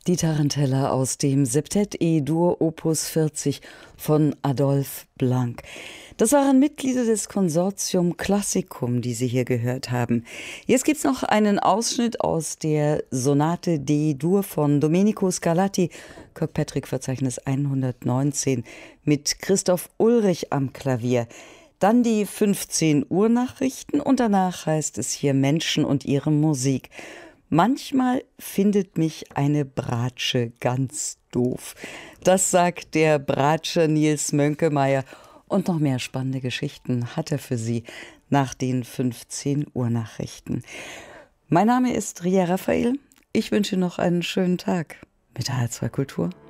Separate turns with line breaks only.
Die Tarantella aus dem Septett E-Dur Opus 40 von Adolphe Blanc. Das waren Mitglieder des Konsortium Classicum, die Sie hier gehört haben. Jetzt gibt's noch einen Ausschnitt aus der Sonate D-Dur von Domenico Scarlatti, Kirkpatrick-Verzeichnis 119, mit Christoph Ulrich am Klavier. Dann die 15 Uhr Nachrichten und danach heißt es hier Menschen und ihre Musik. Manchmal findet mich eine Bratsche ganz doof. Das sagt der Bratscher Nils Mönkemeyer. Und noch mehr spannende Geschichten hat er für Sie nach den 15 Uhr Nachrichten. Mein Name ist Ria Raphael. Ich wünsche noch einen schönen Tag mit HR2 Kultur.